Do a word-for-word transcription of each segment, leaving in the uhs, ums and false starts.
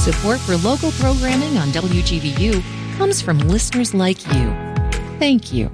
Support for local programming on W G V U comes from listeners like you. Thank you.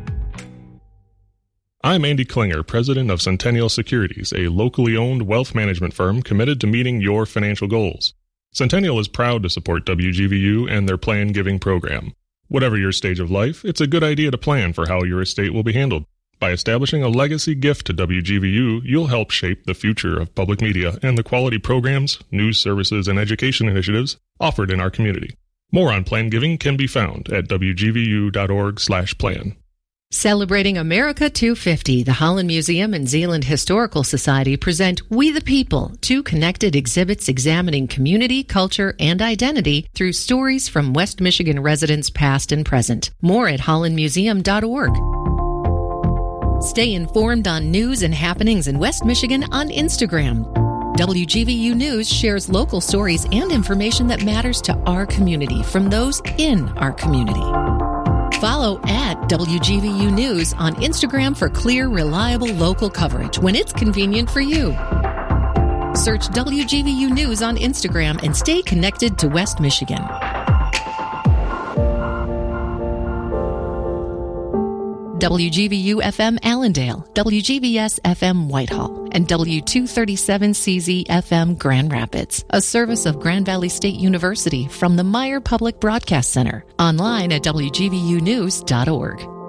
I'm Andy Klinger, president of Centennial Securities, a locally owned wealth management firm committed to meeting your financial goals. Centennial is proud to support W G V U and their Plan Giving program. Whatever your stage of life, it's a good idea to plan for how your estate will be handled. By establishing a legacy gift to W G V U, you'll help shape the future of public media and the quality programs, news services, and education initiatives offered in our community. More on Plan Giving can be found at w g v u dot org slash plan. Celebrating America two fifty, the Holland Museum and Zeeland Historical Society present We the People, two connected exhibits examining community, culture, and identity through stories from West Michigan residents past and present. More at holland museum dot org. Stay informed on news and happenings in West Michigan on Instagram. W G V U News shares local stories and information that matters to our community from those in our community. Follow at W G V U News on Instagram for clear, reliable local coverage when it's convenient for you. Search W G V U News on Instagram and stay connected to West Michigan. W G V U F M Allendale, W G V S F M Whitehall, and W two thirty-seven C Z F M Grand Rapids, a service of Grand Valley State University from the Meyer Public Broadcast Center. Online at w g v u news dot org.